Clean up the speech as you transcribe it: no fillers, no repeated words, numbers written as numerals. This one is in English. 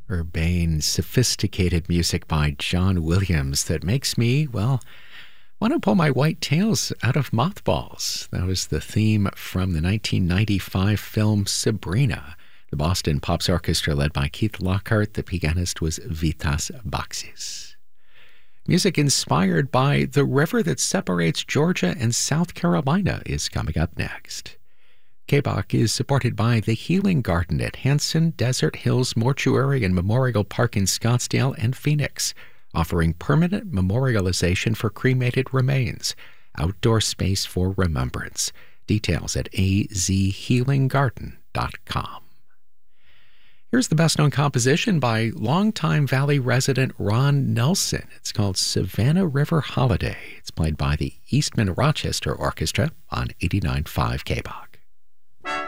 Urbane, sophisticated music by John Williams that makes me, well, want to pull my white tails out of mothballs. That was the theme from the 1995 film Sabrina. The Boston Pops Orchestra, led by Keith Lockhart. The pianist was Vitas Baxis. Music inspired by the river that separates Georgia and South Carolina is coming up next. KBOC is supported by the Healing Garden at Hanson Desert Hills Mortuary and Memorial Park in Scottsdale and Phoenix, offering permanent memorialization for cremated remains, outdoor space for remembrance. Details at azhealinggarden.com. Here's the best-known composition by longtime Valley resident Ron Nelson. It's called Savannah River Holiday. It's played by the Eastman Rochester Orchestra on 89.5 KBOC.